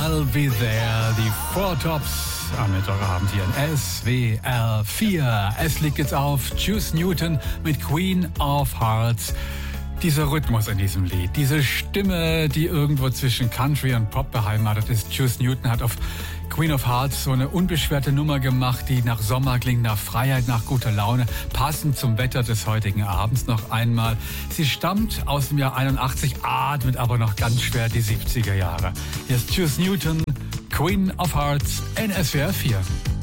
I'll Be There, die Four Tops am Mittwochabend hier in SWR 4. Es liegt jetzt auf Juice Newton mit Queen of Hearts. Dieser Rhythmus in diesem Lied, diese Stimme, die irgendwo zwischen Country und Pop beheimatet ist. Juice Newton hat auf Queen of Hearts so eine unbeschwerte Nummer gemacht, die nach Sommer klingt, nach Freiheit, nach guter Laune, passend zum Wetter des heutigen Abends noch einmal. Sie stammt aus dem Jahr 81, atmet aber noch ganz schwer die 70er Jahre. Hier ist Juice Newton, Queen of Hearts in SWR 4.